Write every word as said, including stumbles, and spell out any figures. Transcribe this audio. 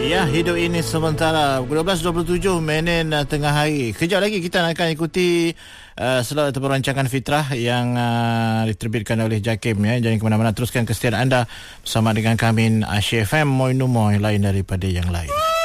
Ya, hidup ini sementara. dua belas dua puluh tujuh minit uh, tengah hari. Kejap lagi kita akan ikuti uh, slot ataupun rancangan Fitrah yang uh, diterbitkan oleh Jakim ya. Jangan ke mana-mana, teruskan kesetiaan anda bersama dengan kami Asyik F M, Moin Numoy, lain daripada yang lain.